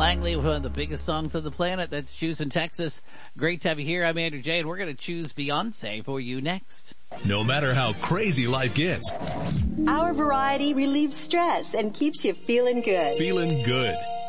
Langley with one of the biggest songs on the planet. That's Choosing Texas. Great to have you here. I'm Andrew J, and we're going to choose Beyonce for you next. No matter how crazy life gets, our variety relieves stress and keeps you feeling good. Feeling good.